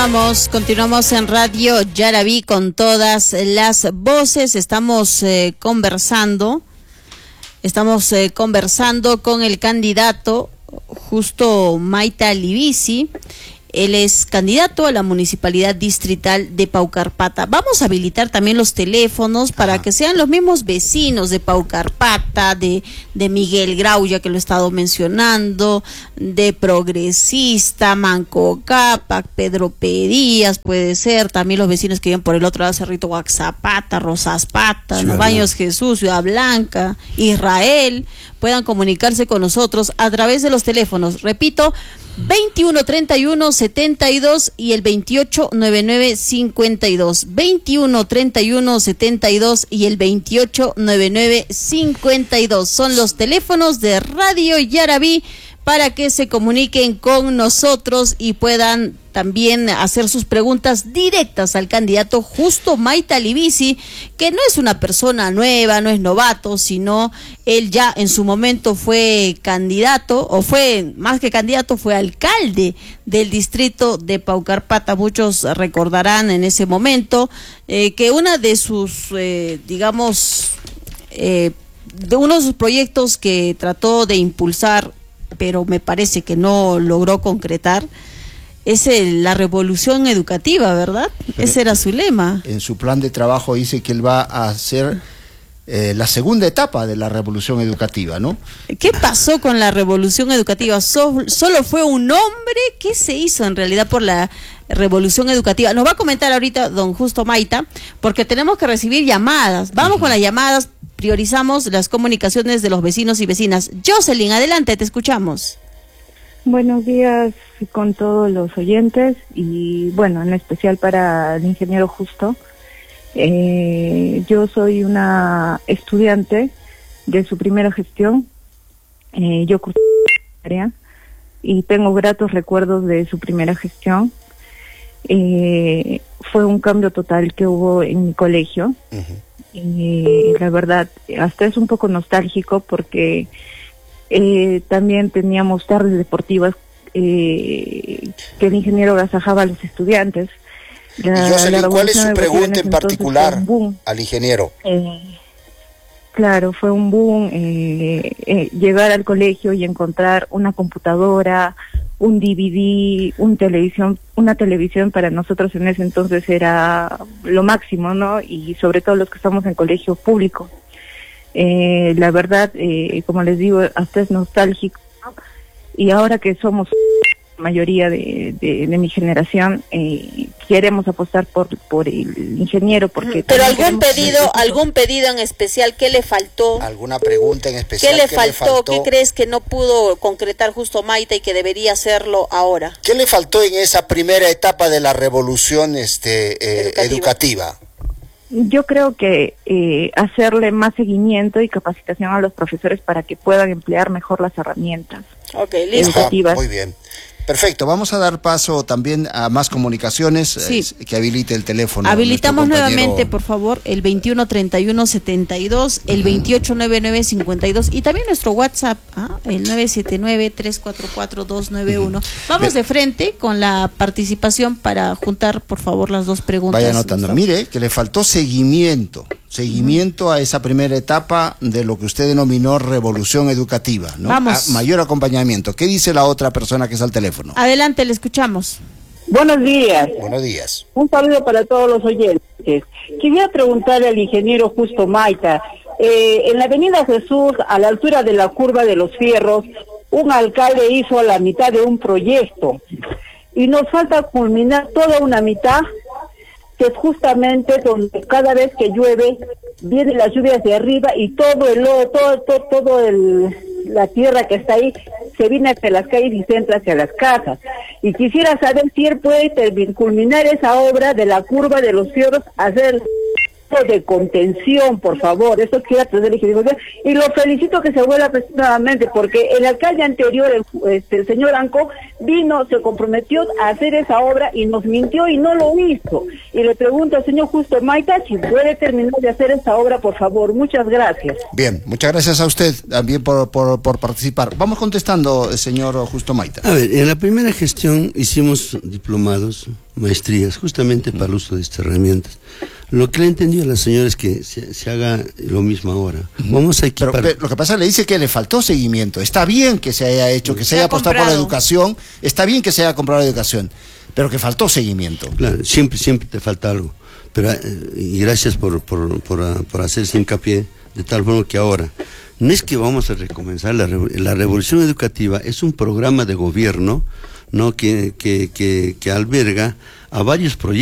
Continuamos en Radio Yaraví con todas las voces. Estamos conversando con el candidato Justo Mayta Livisi. Él es candidato a la Municipalidad Distrital de Paucarpata. Vamos a habilitar también los teléfonos para que sean los mismos vecinos de Paucarpata, de Miguel Grau, ya que lo he estado mencionando, de Progresista, Manco Cápac, Pedro P. Díaz, puede ser, también los vecinos que viven por el otro lado, Cerrito Guaxapata, Rosaspata, Los Baños Jesús, Ciudad Blanca, Israel, puedan comunicarse con nosotros a través de los teléfonos. Repito, 2131-72 y el 2899-52. 2131-72 y el 2899-52. Son los teléfonos de Radio Yaraví para que se comuniquen con nosotros y puedan también hacer sus preguntas directas al candidato Justo Mayta Livisi, que no es una persona nueva, no es novato, sino él ya en su momento fue candidato, o fue más que candidato, fue alcalde del distrito de Paucarpata. Muchos recordarán en ese momento que una de sus, de uno de sus proyectos que trató de impulsar, pero me parece que no logró concretar, es la revolución educativa, ¿verdad? Ese era su lema. En su plan de trabajo dice que él va a hacer la segunda etapa de la revolución educativa, ¿no? ¿Qué pasó con la revolución educativa? ¿Solo fue un hombre? ¿Qué se hizo en realidad por la revolución educativa? Nos va a comentar ahorita don Justo Mayta, porque tenemos que recibir llamadas. Vamos con las llamadas, priorizamos las comunicaciones de los vecinos y vecinas. Jocelyn, adelante, te escuchamos. Buenos días con todos los oyentes y bueno, en especial para el ingeniero Justo. Yo soy una estudiante de su primera gestión. Yo cursé área y tengo gratos recuerdos de su primera gestión. Fue un cambio total que hubo en mi colegio. Y la verdad, hasta es un poco nostálgico porque también teníamos tardes deportivas que el ingeniero agasajaba a los estudiantes. Jocelyn, ¿cuál es su pregunta en particular al ingeniero? Claro, fue un boom llegar al colegio y encontrar una computadora, un DVD, una televisión para nosotros en ese entonces era lo máximo, ¿no? Y sobre todo los que estamos en colegio público. La verdad, como les digo, hasta es nostálgico, ¿no? Y ahora que somos mayoría de mi generación, queremos apostar por el ingeniero, porque pero algún pedido en especial, ¿qué le faltó? ¿Alguna pregunta en especial? ¿Qué le faltó? ¿Qué crees que no pudo concretar Justo Mayta y que debería hacerlo ahora? ¿Qué le faltó en esa primera etapa de la revolución educativa? Yo creo que hacerle más seguimiento y capacitación a los profesores para que puedan emplear mejor las herramientas educativas. Muy bien. Perfecto, vamos a dar paso también a más comunicaciones, sí. Que habilite el teléfono. Habilitamos nuevamente, por favor, el 2131-72, el 2899-52 y también nuestro WhatsApp, el 979-344-291. Vamos de frente con la participación para juntar, por favor, las dos preguntas. Vaya anotando. Mire, que le faltó seguimiento a esa primera etapa de lo que usted denominó revolución educativa, ¿no? Vamos. Mayor acompañamiento. ¿Qué dice la otra persona que está al teléfono? Adelante, le escuchamos. Buenos días. Buenos días. Un saludo para todos los oyentes. Quería preguntarle al ingeniero Justo Mayta, en la avenida Jesús, a la altura de la curva de los Fierros, un alcalde hizo la mitad de un proyecto y nos falta culminar toda una mitad, que es justamente donde cada vez que llueve vienen las lluvias de arriba y todo el lodo, la tierra que está ahí se viene hacia las calles y se entra hacia las casas. Y quisiera saber si él puede culminar esa obra de la curva de los Fierros, hacer de contención, por favor, eso quiero tratar de ejecución, y lo felicito que se vuelva nuevamente, porque el alcalde anterior, el señor Anco, vino, se comprometió a hacer esa obra y nos mintió y no lo hizo. Y le pregunto al señor Justo Maita si puede terminar de hacer esa obra, por favor. Muchas gracias. Bien, muchas gracias a usted también por participar. Vamos contestando, señor Justo Maita. A ver, en la primera gestión hicimos diplomados, maestrías, justamente para el uso de estas herramientas. Lo que le he entendido a la señora es que se haga lo mismo ahora. Vamos a equipar. Pero lo que pasa, le dice que le faltó seguimiento. Está bien que se haya hecho, que se haya apostado por la educación, está bien que se haya comprado la educación, pero que faltó seguimiento. Claro, siempre te falta algo. Pero y gracias por hacerse hincapié, de tal forma que ahora no es que vamos a recomenzar la revolución educativa, es un programa de gobierno, ¿no?, que alberga a varios proyectos.